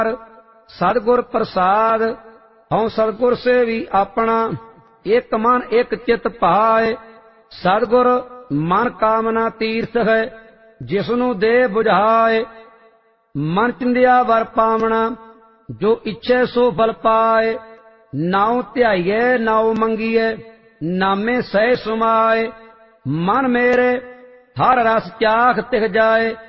सतगुर प्रसाद हऊँ सतगुर सेवी अपना एक मन एक चित भाए। सतगुर मन कामना तीर्थ है जिसनू दे बुझाए। मन चिंदिया वर पावना जो इच्छे सो फल पाए। नाउ ध्याइए नाउ मंगीए नामे सह सुमाए। मन मेरे हर रस चाख तिख जाए।